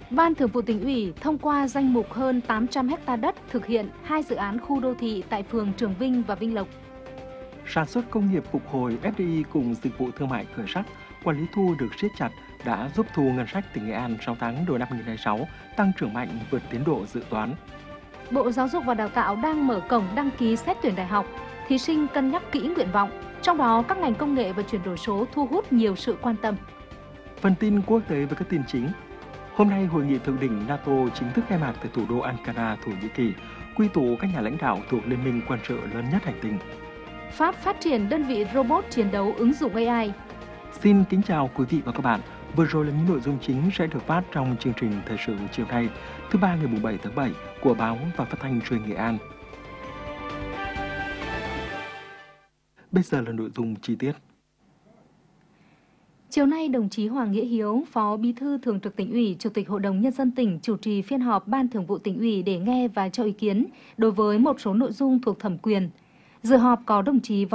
Ban Thường vụ Tỉnh ủy thông qua danh mục hơn 800 ha đất thực hiện 2 dự án khu đô thị tại phường Trường Vinh và Vinh Lộc. Sản xuất công nghiệp phục hồi, FDI cùng dịch vụ thương mại khởi sắc, quản lý thu được siết chặt đã giúp thu ngân sách tỉnh Nghệ An 6 tháng đầu năm 2026 tăng trưởng mạnh vượt tiến độ dự toán. Bộ Giáo dục và Đào tạo đang mở cổng đăng ký xét tuyển đại học. Thí sinh cân nhắc kỹ nguyện vọng, trong đó các ngành công nghệ và chuyển đổi số thu hút nhiều sự quan tâm. Phần tin quốc tế với các tin chính. Hôm nay, Hội nghị thượng đỉnh NATO chính thức khai mạc tại thủ đô Ankara, Thổ Nhĩ Kỳ, quy tụ các nhà lãnh đạo thuộc liên minh quân sự lớn nhất hành tinh. Pháp phát triển đơn vị robot chiến đấu ứng dụng AI. Xin kính chào quý vị và các bạn. Vừa rồi là những nội dung chính sẽ được phát trong chương trình Thời sự chiều nay, thứ ba ngày 7 tháng 7 của Báo và Phát thanh Truyền hình Nghệ An. Bây giờ là nội dung chi tiết. Chiều nay, đồng chí Hoàng Nghĩa Hiếu, Phó Bí thư Thường trực Tỉnh ủy, Chủ tịch Hội đồng Nhân dân tỉnh chủ trì phiên họp Ban Thường vụ Tỉnh ủy để nghe và cho ý kiến đối với một số nội dung thuộc thẩm quyền. Dự họp có đồng chí